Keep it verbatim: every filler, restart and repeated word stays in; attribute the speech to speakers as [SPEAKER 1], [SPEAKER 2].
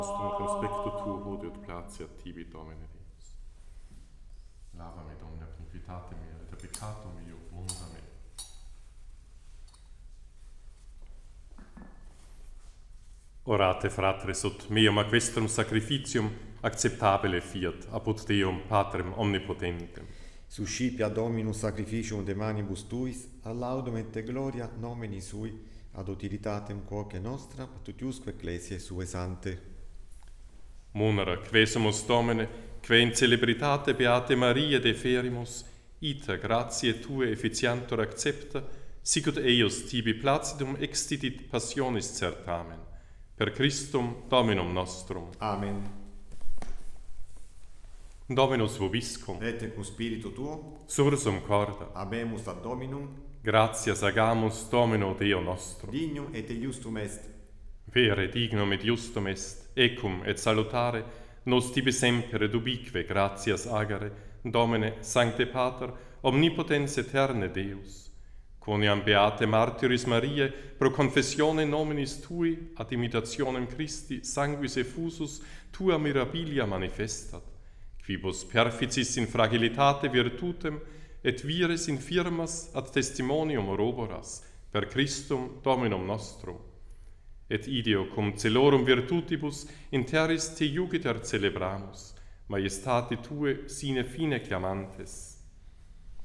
[SPEAKER 1] nostrum conspecto tuo hodie ut placia tibi, Domine Deus. Lava me, Domine, ab iniquitate mea, et ab peccatum meo, munda me. Orate, fratres, ut meum ac vestrum sacrificium acceptabile fiat, apud Deum, Patrem omnipotentem.
[SPEAKER 2] Suscipia Dominus sacrificium de manibus tuis, ad laudum et gloria nomini sui, ad utilitatem quoque nostra, patutiusque ecclesiae sue sante.
[SPEAKER 1] Munera, quesumus Domine, que in celebritate Beate Maria deferimus, ita gratiae Tue efficientur accepta, sicut eius tibi placidum extidit passionis certamen. Per Christum Dominum nostrum.
[SPEAKER 2] Amen.
[SPEAKER 1] Dominus vobiscum.
[SPEAKER 2] Et cum spiritu tuo,
[SPEAKER 1] Sursum corda.
[SPEAKER 2] habemus ad Dominum,
[SPEAKER 1] Gratias agamus Domino Deo nostrum.
[SPEAKER 2] dignum et justum est.
[SPEAKER 1] Vere dignum et justum est, ecum et salutare, nos tibi semper et ubique gratias agere, Domine, Sancte Pater, omnipotens eterne Deus. Quoniam beate martyris Mariae, pro confessione nominis Tui, ad imitationem Christi, sanguis effusus, Tua mirabilia manifestat, quibus perficis in fragilitate virtutem, et vires infirmas ad testimonium roboras, per Christum Dominum nostrum. Et ideo cum celorum virtutibus in terris te iugiter celebramus, majestate Tue sine fine clamantes.